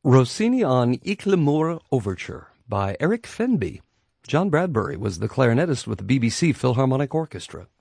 Rossini on Ich l'Amour Overture by Eric Fenby. John Bradbury was the clarinetist with the BBC Philharmonic Orchestra.